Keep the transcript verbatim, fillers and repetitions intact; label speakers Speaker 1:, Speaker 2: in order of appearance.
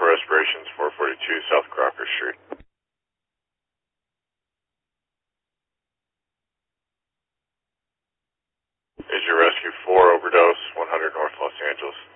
Speaker 1: for respirations, four forty-two South Crocker Street. Is your rescue four overdose, one hundred North Los Angeles?